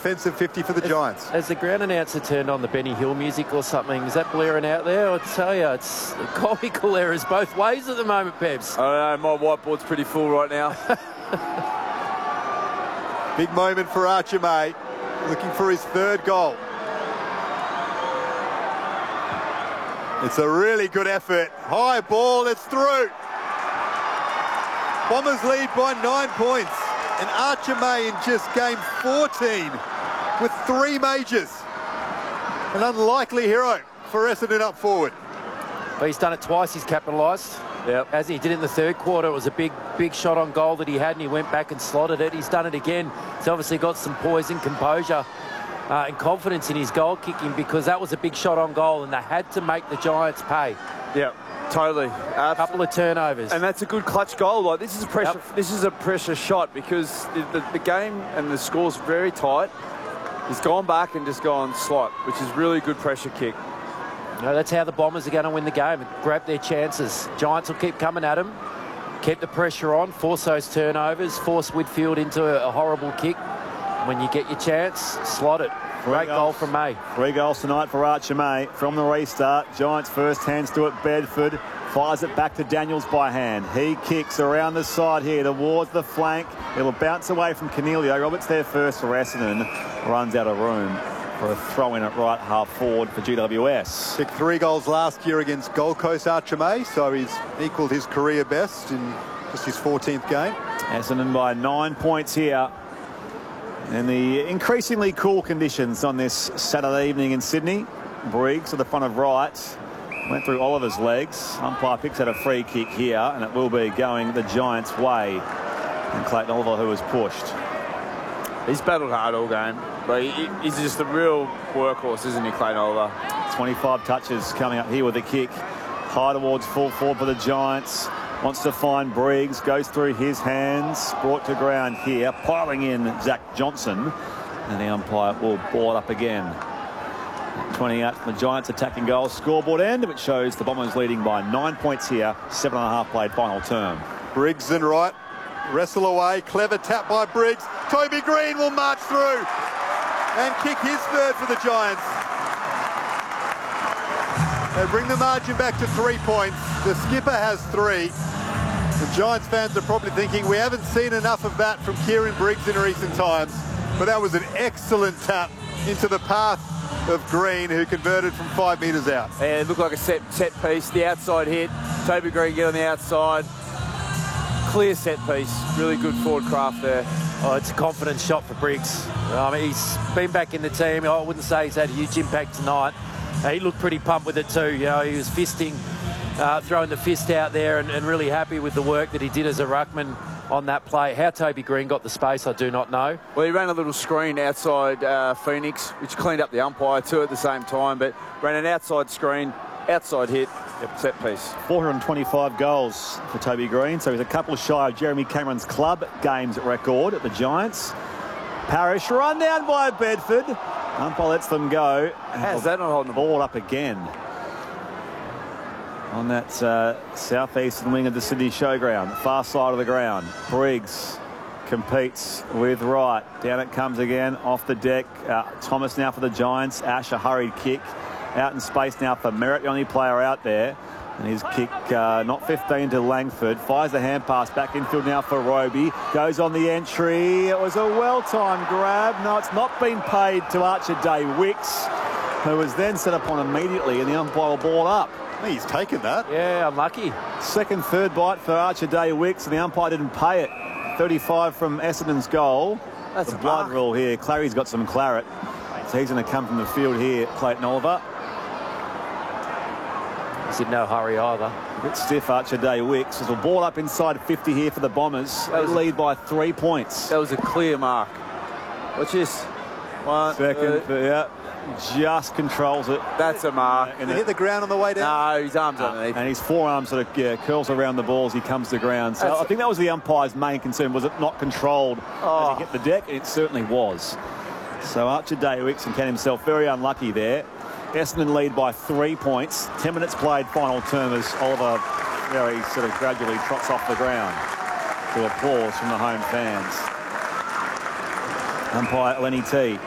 defensive 50 for the Giants. Has the ground announcer turned on the Benny Hill music or something? Is that blaring out there? I'll tell you, it's comical errors both ways at the moment, Pebs. I don't know, my whiteboard's pretty full right now. Big moment for Archer May, looking for his third goal. It's a really good effort. High ball, it's through. Bombers lead by 9 points. And Archer May in just game 14 with 3 majors. An unlikely hero for Essendon up forward. But he's done it twice, he's capitalised. Yep. As he did in the third quarter, it was a big shot on goal that he had, and he went back and slotted it. He's done it again. He's obviously got some poise and composure and confidence in his goal kicking, because that was a big shot on goal, and they had to make the Giants pay. Yeah, totally. A couple of turnovers, and that's a good clutch goal. Like, this is a pressure. Yep. This is a pressure shot, because the game and the score's very tight. He's gone back and just gone slot, which is really good pressure kick. No, that's how the Bombers are going to win the game and grab their chances. Giants will keep coming at him, keep the pressure on, force those turnovers, force Whitfield into a horrible kick. When you get your chance, slot it. Great goal from May. 3 goals tonight for Archer May from the restart. Giants first, hands to it. Bedford fires it back to Daniels by hand. He kicks around the side here towards the flank. It'll bounce away from Cornelio. Roberts there first for Essendon. Runs out of room for a throw in at right half forward for GWS. Kicked 3 goals last year against Gold Coast Archer May, so he's equalled his career best in just his 14th game. Essendon by 9 points here. And the increasingly cool conditions on this Saturday evening in Sydney. Briggs at the front of right. Went through Oliver's legs. Umpire picks out a free kick here, and it will be going the Giants' way. And Clayton Oliver, who was pushed. He's battled hard all game, but he's just a real workhorse, isn't he, Clayton Oliver? 25 touches coming up here with the kick. High towards full forward for the Giants. Wants to find Briggs, goes through his hands, brought to ground here, piling in Zach Johnson, and the umpire will ball it up again. 28 from the Giants attacking goal scoreboard end, which shows the Bombers leading by 9 points here, 7.5 played final term. Briggs and right, wrestle away, clever tap by Briggs. Toby Green will march through and kick his third for the Giants. They bring the margin back to 3 points. The skipper has 3. The Giants fans are probably thinking, we haven't seen enough of that from Kieran Briggs in recent times. But that was an excellent tap into the path of Green, who converted from 5 metres out. Yeah, it looked like a set piece. The outside hit. Toby Green get on the outside. Clear set piece. Really good forward craft there. Oh, it's a confident shot for Briggs. He's been back in the team. I wouldn't say he's had a huge impact tonight. He looked pretty pumped with it too. You know, he was fisting, throwing the fist out there, and really happy with the work that he did as a ruckman on that play. How Toby Green got the space, I do not know. Well, he ran a little screen outside Phoenix, which cleaned up the umpire too at the same time, but ran an outside screen, outside hit, set piece. 425 goals for Toby Green, so he's a couple shy of Jeremy Cameron's club games record at the Giants. Parrish run down by Bedford. Umpire lets them go. How's that not holding the ball up again? On that southeastern wing of the Sydney Showground, far side of the ground. Briggs competes with Wright. Down it comes again, off the deck. Thomas now for the Giants. Ash, a hurried kick. Out in space now for Merritt, the only player out there. And his kick, not 15 to Langford. Fires the hand pass back infield now for Roby. Goes on the entry. It was a well-timed grab. No, it's not been paid to Archer Day Wicks, who was then set upon immediately, and the umpire will ball up. He's taken that. Yeah, unlucky. Second, third bite for Archer Day Wicks, and the umpire didn't pay it. 35 from Essendon's goal. That's the a blood mark. rule here. Clary's got some claret, so he's going to come from the field here, Clayton Oliver. He's in no hurry either. A bit stiff, Archer Day Wicks. There's a ball up inside 50 here for the Bombers. They lead by 3 points. That was a clear mark. Watch this. One, Second, yeah. Just controls it. That's a mark. Did he hit the ground on the way down? No, his arms underneath. And his forearm sort of curls around the ball as he comes to ground. So I think that was the umpire's main concern, was it not controlled as he hit the deck? It certainly was. So Archer Day Wicks can count himself very unlucky there. Essendon lead by 3 points. 10 minutes played final term as Oliver very sort of gradually trots off the ground to applause from the home fans. Umpire Lenny T